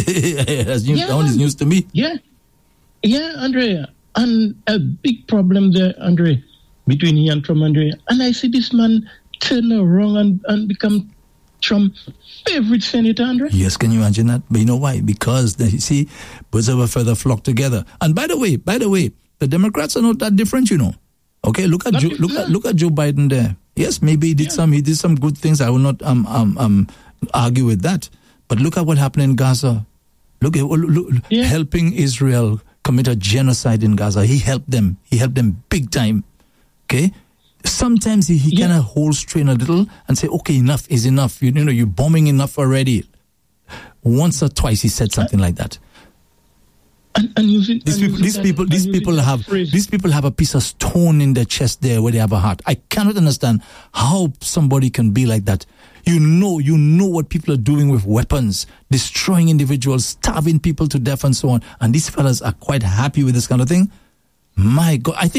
That's news. That one is news to me. Yeah, Andre. And a big problem there, Andre, between he and Trump, Andre. And I see this man turn around and become Trump's favorite senator, Andre. Yes, can you imagine that? But you know why? Because, you see, birds of a feather flock together. And by the way, the Democrats are not that different, you know. Okay, look at Joe Biden there. Yes, maybe he did some good things. I will not argue with that. But look at what happened in Gaza. Look, helping Israel commit a genocide in Gaza. He helped them. He helped them big time. Okay? Sometimes he kind of holds strain a little and say, okay, enough is enough. You know, you're bombing enough already. Once or twice he said something like that. These people have a piece of stone in their chest there where they have a heart. I cannot understand how somebody can be like that. You know what people are doing with weapons, destroying individuals, starving people to death and so on. And these fellas are quite happy with this kind of thing. My God, I think